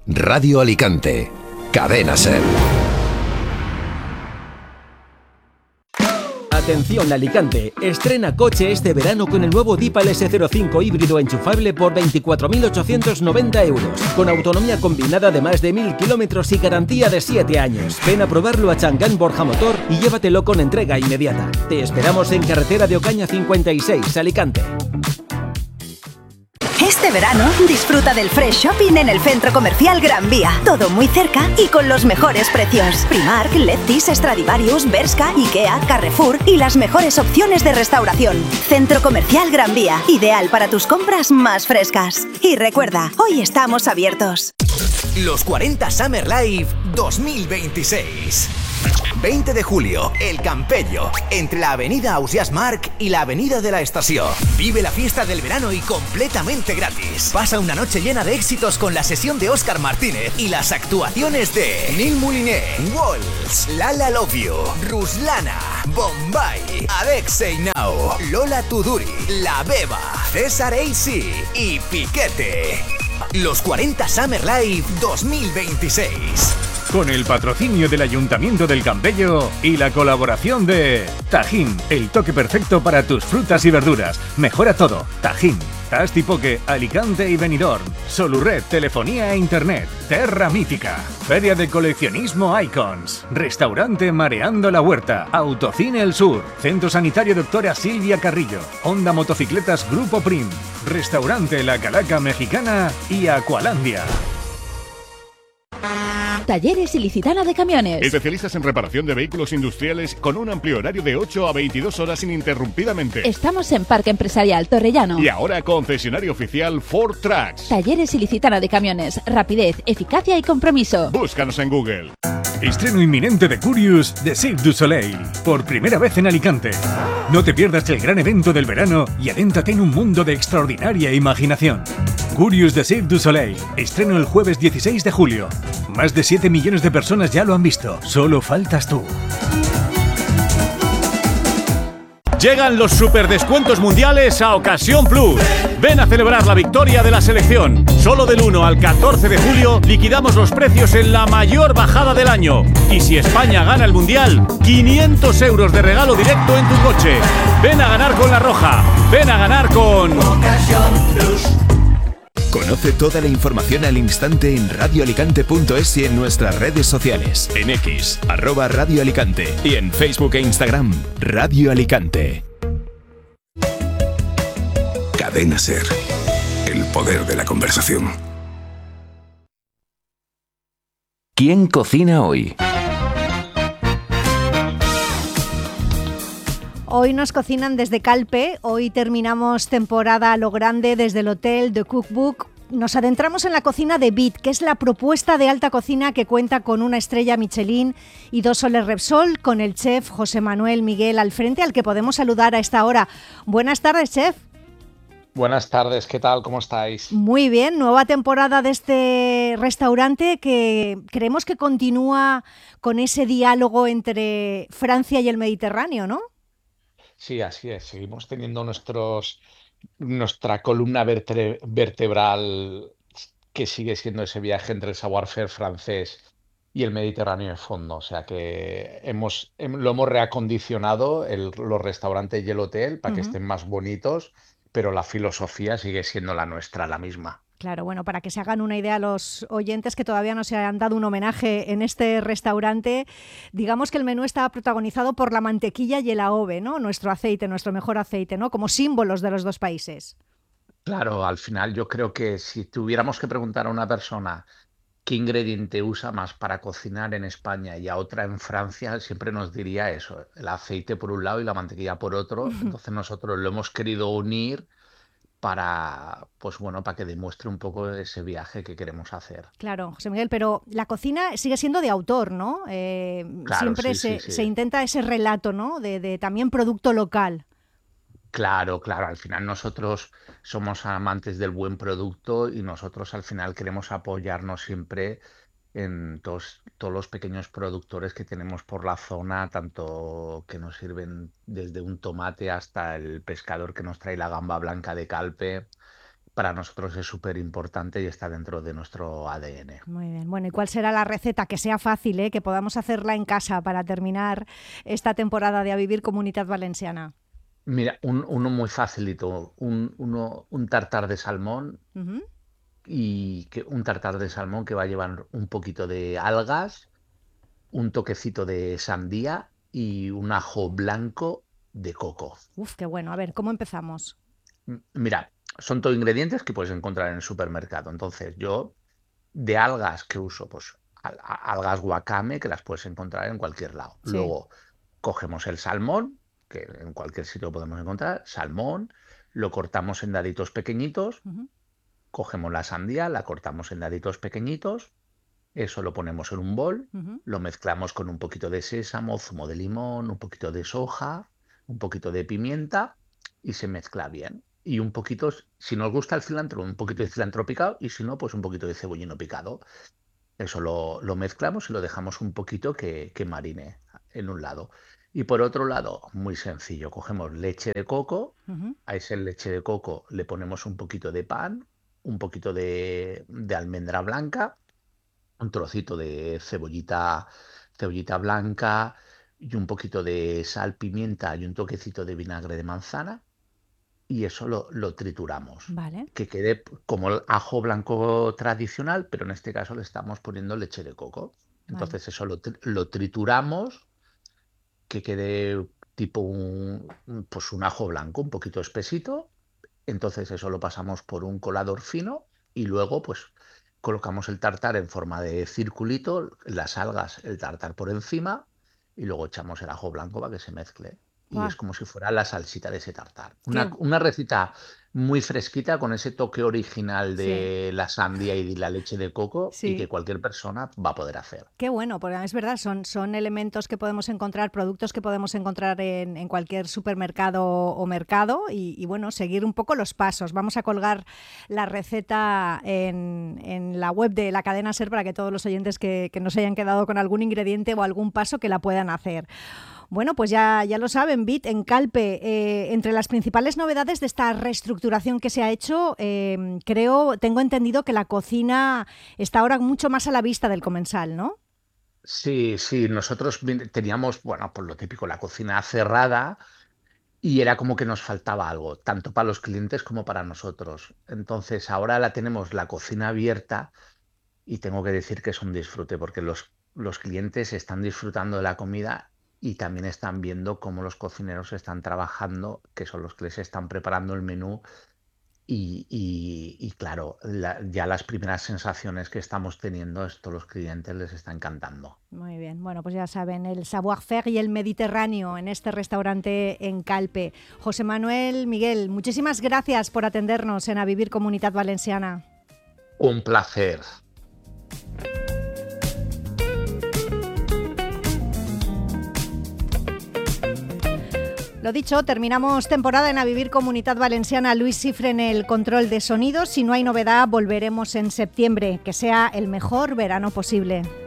Radio Alicante. Cadena SER. Atención Alicante, estrena coche este verano con el nuevo Deepal S05 híbrido enchufable por 24.890 euros, con autonomía combinada de más de 1.000 kilómetros y garantía de 7 años. Ven a probarlo a Changán Borja Motor y llévatelo con entrega inmediata. Te esperamos en carretera de Ocaña 56, Alicante. Este verano disfruta del Fresh Shopping en el Centro Comercial Gran Vía. Todo muy cerca y con los mejores precios. Primark, Lefties, Stradivarius, Bershka, Ikea, Carrefour y las mejores opciones de restauración. Centro Comercial Gran Vía. Ideal para tus compras más frescas. Y recuerda, hoy estamos abiertos. Los 40 Summer Live 2026. 20 de julio, El Campello, entre la avenida Ausiàs Marc y la avenida de la Estació. Vive la fiesta del verano y completamente gratis. Pasa una noche llena de éxitos con la sesión de Óscar Martínez y las actuaciones de Nil Moliné, Walls, Lala Love You, Ruslana, Bombay, Alexei Now, Lola Tuduri, La Beba, César AC y Piquete. Los 40 Summer Live 2026. Con el patrocinio del Ayuntamiento del Campello y la colaboración de Tajín, el toque perfecto para tus frutas y verduras. Mejora todo. Tajín. Tasti Poke, Alicante y Benidorm. Solured, telefonía e internet. Terra Mítica. Feria de coleccionismo Icons. Restaurante Mareando la Huerta. Autocine El Sur. Centro Sanitario Doctora Silvia Carrillo. Honda Motocicletas Grupo Prim. Restaurante La Calaca Mexicana y Aqualandia. Talleres Ilicitana de Camiones. Especialistas en reparación de vehículos industriales con un amplio horario de 8 a 22 horas ininterrumpidamente. Estamos en Parque Empresarial Torrellano. Y ahora concesionario oficial Ford Trucks. Talleres Ilicitana de Camiones. Rapidez, eficacia y compromiso. Búscanos en Google. Estreno inminente de Curious de Cirque du Soleil. Por primera vez en Alicante. No te pierdas el gran evento del verano y adéntrate en un mundo de extraordinaria imaginación. Curious de Cirque du Soleil. Estreno el jueves 16 de julio. Más de 7 millones de personas ya lo han visto. Solo faltas tú. Llegan los superdescuentos mundiales a Ocasión Plus. Ven a celebrar la victoria de la selección. Solo del 1 al 14 de julio liquidamos los precios en la mayor bajada del año. Y si España gana el Mundial, 500 euros de regalo directo en tu coche. Ven a ganar con La Roja. Ven a ganar con Ocasión Plus. Conoce toda la información al instante en radioalicante.es y en nuestras redes sociales. En X, @Radio Alicante. Y en Facebook e Instagram, Radio Alicante. Cadena SER. El poder de la conversación. ¿Quién cocina hoy? Hoy nos cocinan desde Calpe, hoy terminamos temporada a lo grande desde el hotel The Cookbook. Nos adentramos en la cocina de Bit, que es la propuesta de alta cocina que cuenta con una estrella Michelin y 2 soles Repsol, con el chef José Manuel Miguel al frente, al que podemos saludar a esta hora. Buenas tardes, chef. Buenas tardes, ¿qué tal? ¿Cómo estáis? Muy bien, nueva temporada de este restaurante que creemos que continúa con ese diálogo entre Francia y el Mediterráneo, ¿no? Sí, así es. Seguimos teniendo nuestra columna vertebral que sigue siendo ese viaje entre el savoir-faire francés y el Mediterráneo de fondo. O sea que lo hemos reacondicionado, los restaurantes y el hotel, para que estén más bonitos, pero la filosofía sigue siendo la nuestra, la misma. Claro, bueno, para que se hagan una idea los oyentes que todavía no se han dado un homenaje en este restaurante, digamos que el menú está protagonizado por la mantequilla y el AOVE, ¿no? Nuestro aceite, nuestro mejor aceite, ¿no? Como símbolos de los dos países. Claro, al final yo creo que si tuviéramos que preguntar a una persona qué ingrediente usa más para cocinar en España y a otra en Francia, siempre nos diría eso, el aceite por un lado y la mantequilla por otro. Entonces nosotros lo hemos querido unir para que demuestre un poco ese viaje que queremos hacer. Claro, José Miguel, pero la cocina sigue siendo de autor, ¿no? Claro, siempre sí. se intenta ese relato, ¿no? De también producto local. Claro, al final nosotros somos amantes del buen producto y nosotros al final queremos apoyarnos siempre en todos los pequeños productores que tenemos por la zona, tanto que nos sirven desde un tomate hasta el pescador que nos trae la gamba blanca de Calpe. para nosotros es súper importante y está dentro de nuestro ADN. Muy bien. Bueno, ¿y cuál será la receta? Que sea fácil, que podamos hacerla en casa para terminar esta temporada de A Vivir Comunitat Valenciana. Mira, uno muy facilito, un tartar de salmón un tartar de salmón que va a llevar un poquito de algas, un toquecito de sandía y un ajo blanco de coco. Uf, qué bueno. A ver, ¿cómo empezamos? Mira, son todos ingredientes que puedes encontrar en el supermercado. Entonces, yo de algas que uso, pues algas wakame, que las puedes encontrar en cualquier lado. Sí. Luego cogemos el salmón, que en cualquier sitio podemos encontrar, salmón, lo cortamos en daditos pequeñitos, cogemos la sandía, la cortamos en daditos pequeñitos, eso lo ponemos en un bol, lo mezclamos con un poquito de sésamo, zumo de limón, un poquito de soja, un poquito de pimienta y se mezcla bien. Y un poquito, si nos gusta el cilantro, un poquito de cilantro picado y si no, pues un poquito de cebollino picado. Eso lo mezclamos y lo dejamos un poquito que marine en un lado. Y por otro lado, muy sencillo, cogemos leche de coco, a esa leche de coco le ponemos un poquito de pan, un poquito de almendra blanca, un trocito de cebollita blanca y un poquito de sal, pimienta y un toquecito de vinagre de manzana. Y eso lo trituramos. Vale. Que quede como el ajo blanco tradicional, pero en este caso le estamos poniendo leche de coco. Entonces eso lo trituramos, que quede tipo un ajo blanco, un poquito espesito. Entonces eso lo pasamos por un colador fino y luego pues colocamos el tartar en forma de circulito, las algas, el tartar por encima y luego echamos el ajo blanco para que se mezcle. Y es como si fuera la salsita de ese tartar. Una receta muy fresquita con ese toque original de la sandía y de la leche de coco y que cualquier persona va a poder hacer. Qué bueno, porque es verdad, son elementos que podemos encontrar, productos que podemos encontrar en cualquier supermercado o mercado y bueno, seguir un poco los pasos. Vamos a colgar la receta en la web de la cadena SER para que todos los oyentes que nos hayan quedado con algún ingrediente o algún paso que la puedan hacer. Bueno, pues ya lo saben, Bit, en Calpe, entre las principales novedades de esta reestructuración que se ha hecho, tengo entendido que la cocina está ahora mucho más a la vista del comensal, ¿no? Sí, nosotros teníamos, pues lo típico, la cocina cerrada y era como que nos faltaba algo, tanto para los clientes como para nosotros. Entonces ahora tenemos la cocina abierta y tengo que decir que es un disfrute porque los clientes están disfrutando de la comida y también están viendo cómo los cocineros están trabajando, que son los que les están preparando el menú y claro, ya las primeras sensaciones que estamos teniendo, esto a los clientes les está encantando. Muy bien, bueno, pues ya saben, el savoir-faire y el Mediterráneo en este restaurante en Calpe. José Manuel, Miguel, muchísimas gracias por atendernos en A Vivir Comunitat Valenciana. Un placer. Lo dicho, terminamos temporada en A Vivir Comunitat Valenciana. Luis Cifre en el control de sonidos. Si no hay novedad, volveremos en septiembre. Que sea el mejor verano posible.